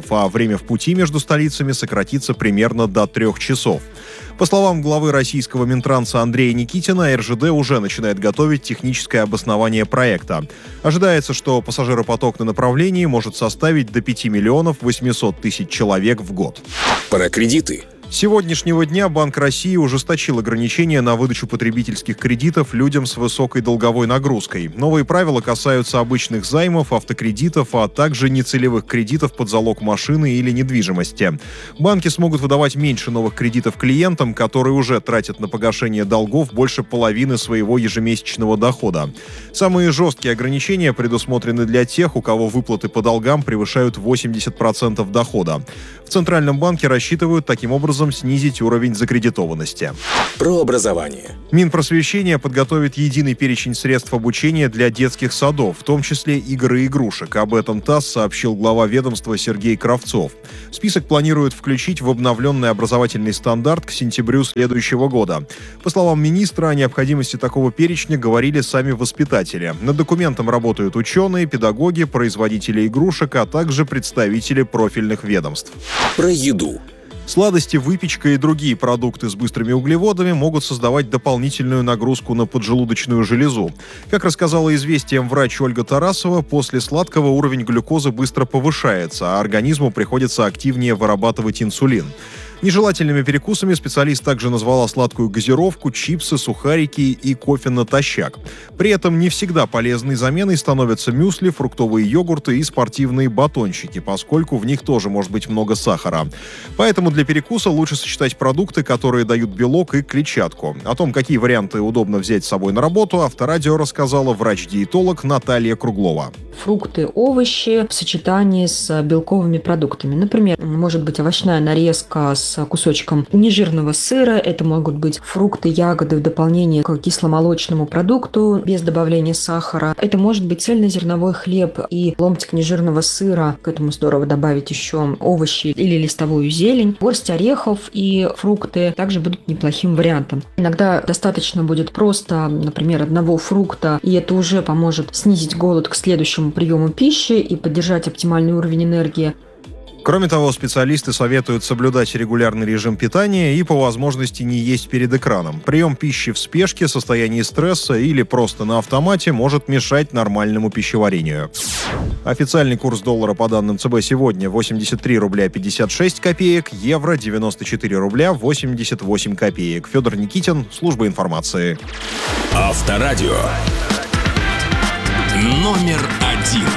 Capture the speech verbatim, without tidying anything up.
долларов, а время в пути между столицами сократится примерно до трех часов. По словам главы российского Минтранса Андрея Никитина, эр жэ дэ уже начинает готовить техническое обоснование проекта. Ожидается, что пассажиропоток на направлении может составить до пяти миллионов восьмисот тысяч человек в год. Про кредиты. С сегодняшнего дня Банк России ужесточил ограничения на выдачу потребительских кредитов людям с высокой долговой нагрузкой. Новые правила касаются обычных займов, автокредитов, а также нецелевых кредитов под залог машины или недвижимости. Банки смогут выдавать меньше новых кредитов клиентам, которые уже тратят на погашение долгов больше половины своего ежемесячного дохода. Самые жесткие ограничения предусмотрены для тех, у кого выплаты по долгам превышают восемьдесят процентов дохода. В Центральном банке рассчитывают таким образом снизить уровень закредитованности. Про образование. Минпросвещение подготовит единый перечень средств обучения для детских садов, в том числе игр и игрушек. Об этом ТАСС сообщил глава ведомства Сергей Кравцов. Список планируют включить в обновленный образовательный стандарт к сентябрю следующего года. По словам министра, о необходимости такого перечня говорили сами воспитатели. Над документом работают ученые, педагоги, производители игрушек, а также представители профильных ведомств. Про еду. Сладости, выпечка и другие продукты с быстрыми углеводами могут создавать дополнительную нагрузку на поджелудочную железу. Как рассказала «Известиям» врач Ольга Тарасова, после сладкого уровень глюкозы быстро повышается, а организму приходится активнее вырабатывать инсулин. Нежелательными перекусами специалист также назвала сладкую газировку, чипсы, сухарики и кофе натощак. При этом не всегда полезной заменой становятся мюсли, фруктовые йогурты и спортивные батончики, поскольку в них тоже может быть много сахара. Поэтому для перекуса лучше сочетать продукты, которые дают белок и клетчатку. О том, какие варианты удобно взять с собой на работу, Авторадио рассказала врач-диетолог Наталья Круглова. Фрукты, овощи в сочетании с белковыми продуктами. Например, может быть овощная нарезка с кусочком нежирного сыра. Это могут быть фрукты, ягоды в дополнение к кисломолочному продукту без добавления сахара. Это может быть цельнозерновой хлеб и ломтик нежирного сыра. К этому здорово добавить еще овощи или листовую зелень. Горсть орехов и фрукты также будут неплохим вариантом. Иногда достаточно будет просто, например, одного фрукта, и это уже поможет снизить голод к следующему приему пищи и поддержать оптимальный уровень энергии. Кроме того, специалисты советуют соблюдать регулярный режим питания и по возможности не есть перед экраном. Прием пищи в спешке, состоянии стресса или просто на автомате может мешать нормальному пищеварению. Официальный курс доллара по данным ЦБ сегодня восемьдесят три рубля пятьдесят шесть копеек, евро девяносто четыре рубля восемьдесят восемь копеек. Федор Никитин, служба информации. Авторадио. Номер один.